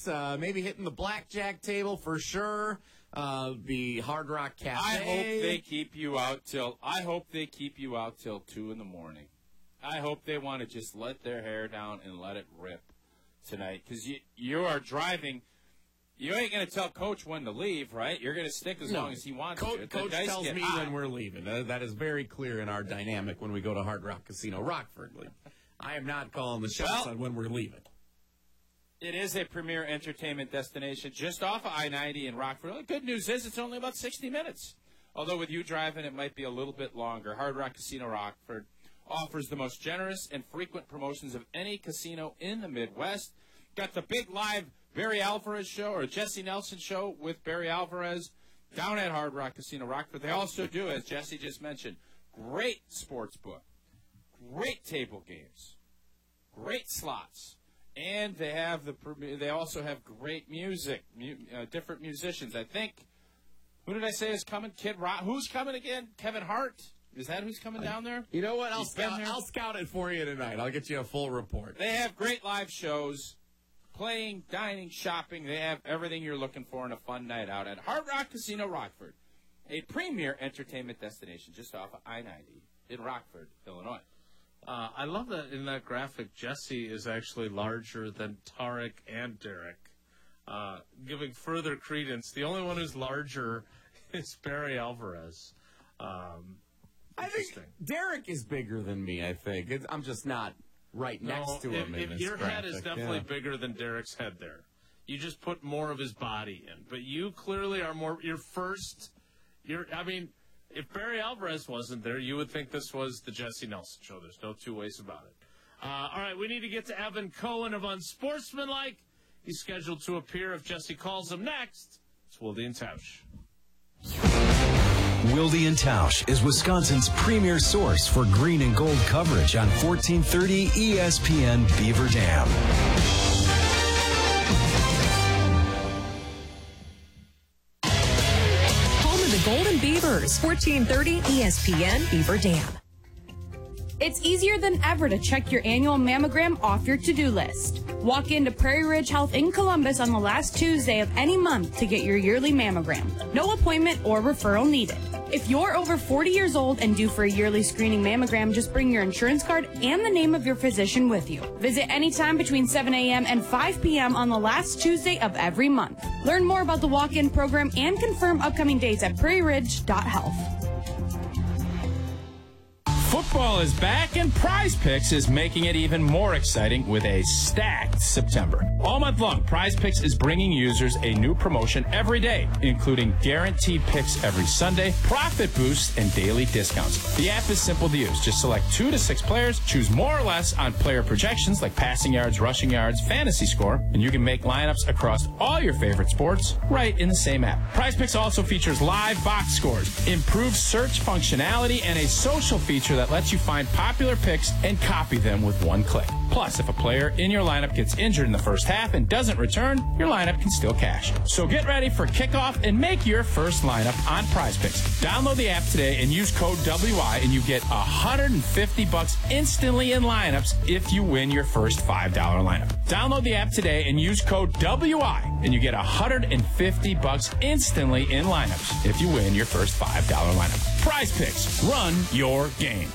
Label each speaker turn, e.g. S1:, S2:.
S1: Vegas, maybe hitting the blackjack table for sure. The Hard Rock Cafe.
S2: I hope they keep you out till 2 in the morning. I hope they want to just let their hair down and let it rip tonight, because you are driving. You ain't going to tell Coach when to leave, right? You're going to stick as long as he wants to.
S1: Coach tells me when we're leaving. That is very clear in our dynamic when we go to Hard Rock Casino Rockford. I am not calling the shots on when we're leaving.
S2: It is a premier entertainment destination just off of I-90 in Rockford. The good news is it's only about 60 minutes. Although with you driving, it might be a little bit longer. Hard Rock Casino Rockford offers the most generous and frequent promotions of any casino in the Midwest. Got the big live Barry Alvarez show or Jesse Nelson show with Barry Alvarez down at Hard Rock Casino Rockford. They also do, as Jesse just mentioned, great sports book, great table games, great slots, and they also have great music, different musicians. I think, who did I say is coming? Kid Rock. Who's coming again? Kevin Hart. Is that who's coming down there?
S1: You know what? I'll scout it for you tonight. I'll get you a full report.
S2: They have great live shows, playing, dining, shopping. They have everything you're looking for in a fun night out at Hard Rock Casino Rockford, a premier entertainment destination just off of I-90 in Rockford, Illinois.
S3: I love that in that graphic, Jesse is actually larger than Tarek and Derek. Giving further credence, the only one who's larger is Barry Alvarez.
S1: I think Derek is bigger than me, I think. I'm just not right next to him in this
S3: your
S1: graphic.
S3: head is definitely bigger than Derek's head there. You just put more of his body in. But you clearly are more, if Barry Alvarez wasn't there, you would think this was the Jesse Nelson show. There's no two ways about it. All right, we need to get to Evan Cohen of Unsportsmanlike. He's scheduled to appear if Jesse calls him next. It's Wilde and Tausch.
S4: Wilde and Tausch is Wisconsin's premier source for green and gold coverage on 1430 ESPN Beaver Dam.
S5: Home of the Golden Beavers, 1430 ESPN Beaver Dam.
S6: It's easier than ever to check your annual mammogram off your to-do list. Walk into Prairie Ridge Health in Columbus on the last Tuesday of any month to get your yearly mammogram. No appointment or referral needed. If you're over 40 years old and due for a yearly screening mammogram, just bring your insurance card and the name of your physician with you. Visit anytime between 7 a.m. and 5 p.m. on the last Tuesday of every month. Learn more about the walk-in program and confirm upcoming dates at prairieridge.health.
S7: Football is back, and Prize Picks is making it even more exciting with a stacked September. All month long, Prize Picks is bringing users a new promotion every day, including guaranteed picks every Sunday, profit boosts, and daily discounts. The app is simple to use. Just select 2 to 6 players, choose more or less on player projections like passing yards, rushing yards, fantasy score, and you can make lineups across all your favorite sports right in the same app. Prize Picks also features live box scores, improved search functionality, and a social feature that lets you find popular picks and copy them with one click. Plus, if a player in your lineup gets injured in the first half and doesn't return, your lineup can still cash. So get ready for kickoff and make your first lineup on Prize Picks. Download the app today and use code WI, and you get $150 instantly in lineups if you win your first $5 lineup. Download the app today and use code WI, and you get $150 instantly in lineups if you win your first $5 lineup. Prize Picks. Run your game.